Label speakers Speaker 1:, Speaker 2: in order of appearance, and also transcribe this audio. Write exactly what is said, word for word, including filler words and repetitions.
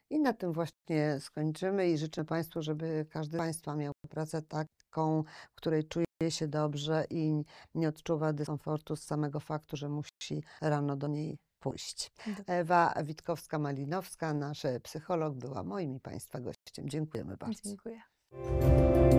Speaker 1: I na tym właśnie skończymy i życzę Państwu, żeby każdy z Państwa miał pracę taką, w której czuje się dobrze i nie odczuwa dyskomfortu z samego faktu, że musi rano do niej pójść. Ewa Witkowska-Malinowska, nasz psycholog, była moim i Państwa gościem. Dziękujemy bardzo.
Speaker 2: Dziękuję.